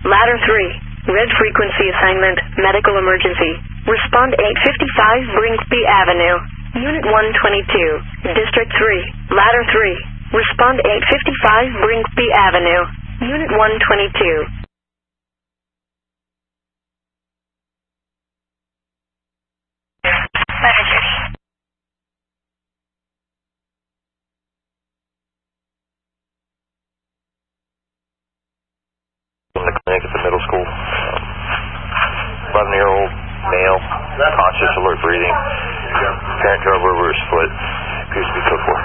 Ladder 3. Red frequency assignment, medical emergency. Respond 855 Brinkby Avenue. Unit 122. District 3. Ladder 3. Respond 855 Brinkby Avenue. Unit 122. In the clinic at the middle school. 11-year-old male, conscious, alert breathing. Parent drove over his foot. Appears to be code 4.